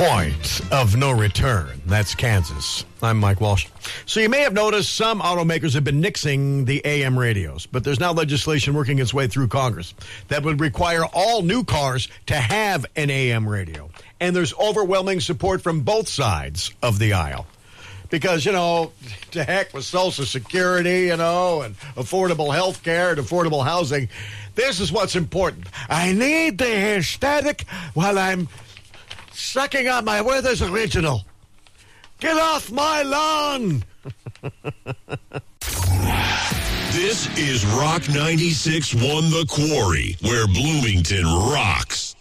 point of no return. That's Kansas. I'm Mike Walsh. So you may have noticed some automakers have been nixing the AM radios, but there's now legislation working its way through Congress that would require all new cars to have an AM radio. And there's overwhelming support from both sides of the aisle. Because, to heck with Social Security, and affordable health care and affordable housing. This is what's important. I need the aesthetic while I'm sucking on my Werther's Original. Get off my lawn! This is Rock 96.1 The Quarry, where Bloomington rocks.